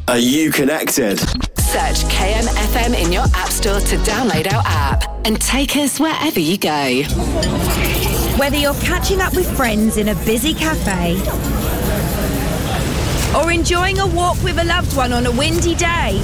Are you connected? Search KMFM in your app store to download our app and take us wherever you go. Whether you're catching up with friends in a busy cafe or enjoying a walk with a loved one on a windy day,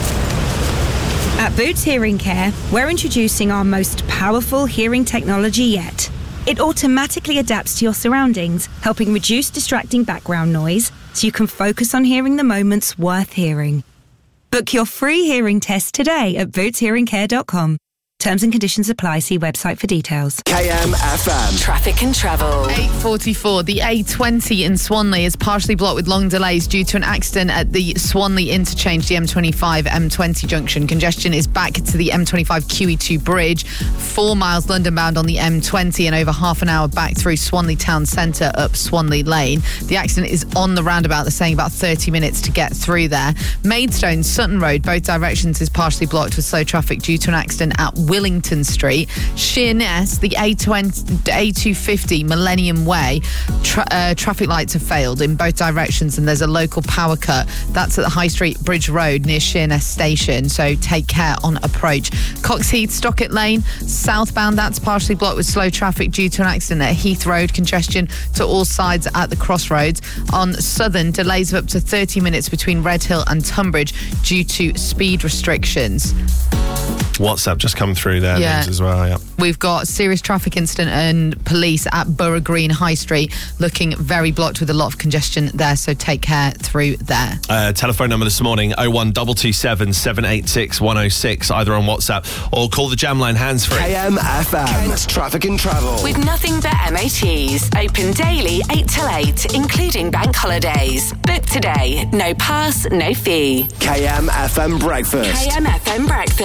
at Boots Hearing Care, we're introducing our most powerful hearing technology yet. It automatically adapts to your surroundings, helping reduce distracting background noise so you can focus on hearing the moments worth hearing. Book your free hearing test today at bootshearingcare.com. Terms and conditions apply. See website for details. KMFM. Traffic and travel. 8:44. The A20 in Swanley is partially blocked with long delays due to an accident at the Swanley interchange, the M25 M20 junction. Congestion is back to the M25 QE2 bridge. 4 miles London bound on the M20 and over half an hour back through Swanley town centre up Swanley Lane. The accident is on the roundabout. They're saying about 30 minutes to get through there. Maidstone, Sutton Road, both directions is partially blocked with slow traffic due to an accident at Willington Street. Sheerness, the A250 Millennium Way, traffic lights have failed in both directions and there's a local power cut. That's at the High Street Bridge Road near Sheerness Station, so take care on approach. Coxheath, Stockett Lane, southbound, that's partially blocked with slow traffic due to an accident at Heath Road. Congestion to all sides at the crossroads. On Southern, delays of up to 30 minutes between Redhill and Tunbridge due to speed restrictions. WhatsApp just come through there as well, yeah. We've got serious traffic incident and police at Borough Green High Street looking very blocked with a lot of congestion there, so take care through there. Telephone number this morning, 01227 786 106, either on WhatsApp or call the Jam Line hands-free. KMFM. Kent's Traffic and Travel. With nothing but MOTs. Open daily 8 till 8, including bank holidays. Book today. No pass, no fee. KMFM Breakfast. KMFM Breakfast.